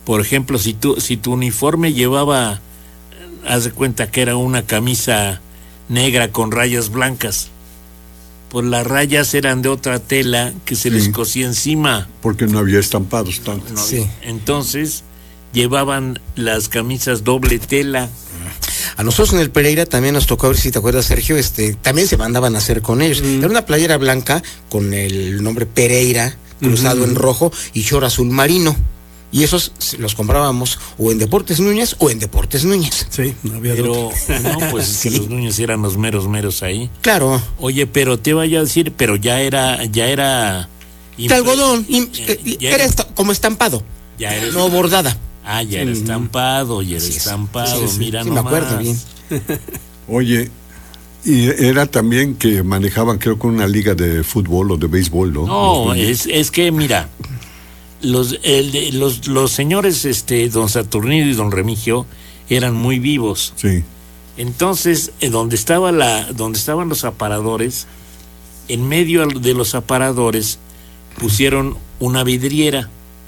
por ejemplo, si tu uniforme llevaba, haz de cuenta que era una camisa negra con rayas blancas, pues las rayas eran de otra tela que se les cosía encima. Porque no había estampados tanto. No, entonces llevaban las camisas doble tela. A nosotros en el Pereira también nos tocó, a ver si te acuerdas, Sergio, también se mandaban a hacer con ellos. Era una playera blanca con el nombre Pereira cruzado en rojo y short azul marino. Y esos los comprábamos o en Deportes Núñez o en Deportes Núñez. Sí, no había pero no, pues es que los Núñez eran los meros ahí. Claro. Oye, pero te vaya a decir, pero ya era de algodón, era como estampado. Ya era no bordada. Ah, ya era estampado, mira, sí, me acuerdo bien. Oye, y era también que manejaban, creo, con una liga de fútbol o de béisbol, ¿no? No, es que mira, los señores don Saturnino y don Remigio eran muy vivos. Sí. Entonces, donde estaban los aparadores, en medio de los aparadores pusieron una vidriera.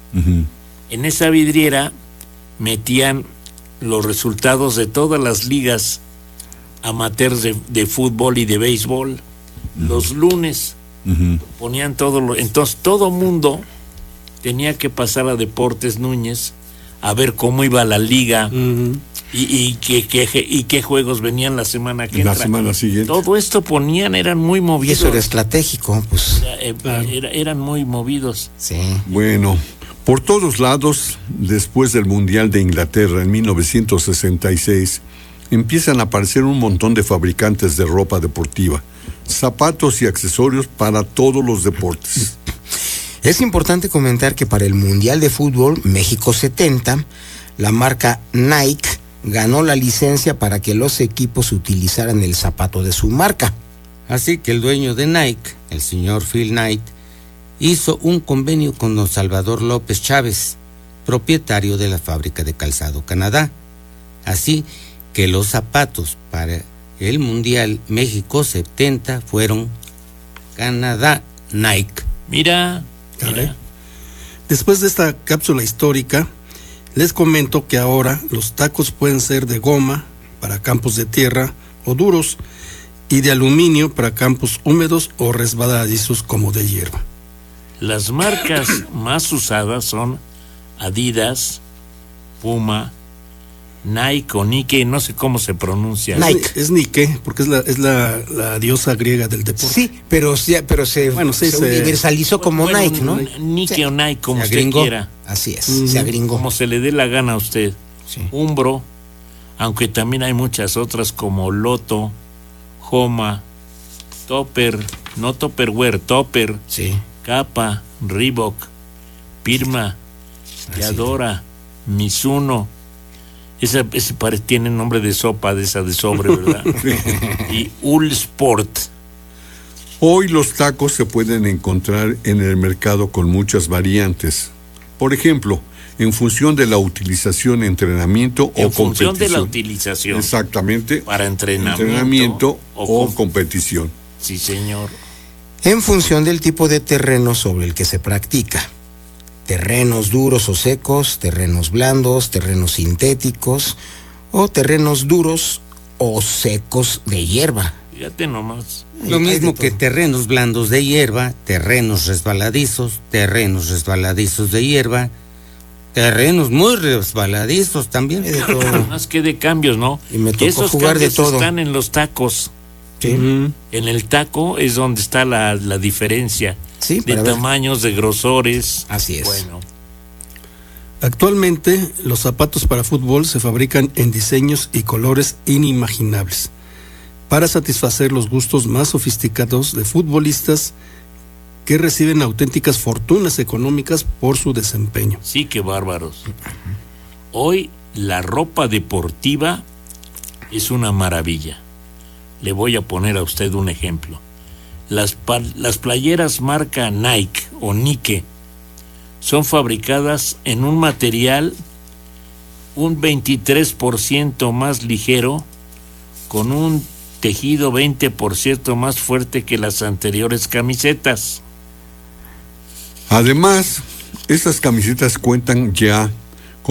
En esa vidriera metían los resultados de todas las ligas amateurs de fútbol y de béisbol. Los lunes ponían entonces todo mundo tenía que pasar a Deportes Núñez a ver cómo iba la liga y qué juegos venían la semana que entra. La semana siguiente. Todo esto eran muy movidos. Eso era estratégico, pues. Eran muy movidos. Sí. Bueno, por todos lados, después del Mundial de Inglaterra en 1966, empiezan a aparecer un montón de fabricantes de ropa deportiva, zapatos y accesorios para todos los deportes. Es importante comentar que para el Mundial de Fútbol México 70, la marca Nike ganó la licencia para que los equipos utilizaran el zapato de su marca. Así que el dueño de Nike, el señor Phil Knight, hizo un convenio con don Salvador López Chávez, propietario de la fábrica de calzado Canadá. Así que los zapatos para el Mundial México 70 fueron Canadá Nike. Mira. Después de esta cápsula histórica, les comento que ahora los tacos pueden ser de goma para campos de tierra o duros y de aluminio para campos húmedos o resbaladizos como de hierba. Las marcas más usadas son Adidas, Puma, Nike o Nike, no sé cómo se pronuncia. Nike. Es Nike, porque es la diosa griega del deporte. Sí, pero se universalizó como Nike, ¿no? Nike o Nike, como usted quiera. Así es, se agringó. Como se le dé la gana a usted. Sí. Umbro, aunque también hay muchas otras como Lotto, Homa, Topper, no Tupperware, Topper, sí. Kappa, Reebok, Pirma, Yadora, Mizuno. Ese tiene nombre de sopa, de sobre, ¿verdad? Y Uhlsport. Hoy los tacos se pueden encontrar en el mercado con muchas variantes. Por ejemplo, en función de la utilización, entrenamiento o competición. En función de la utilización. Exactamente. Para entrenamiento o competición. Sí, señor. En función del tipo de terreno sobre el que se practica. Terrenos duros o secos, terrenos blandos, terrenos sintéticos o terrenos duros o secos de hierba. Fíjate nomás. Lo mismo que terrenos blandos de hierba, terrenos resbaladizos de hierba, terrenos muy resbaladizos también. Más que de cambios, ¿no? Y me tocó esos jugar de todo. Están en los tacos. Sí. En el taco es donde está la diferencia. Sí, de tamaños, de grosores. Así es. Bueno. Actualmente, los zapatos para fútbol se fabrican en diseños y colores inimaginables para satisfacer los gustos más sofisticados de futbolistas que reciben auténticas fortunas económicas por su desempeño. Sí, qué bárbaros. Hoy la ropa deportiva es una maravilla. Le voy a poner a usted un ejemplo. Las playeras marca Nike o Nike son fabricadas en un material un 23% más ligero, con un tejido 20% más fuerte que las anteriores camisetas. Además, estas camisetas cuentan ya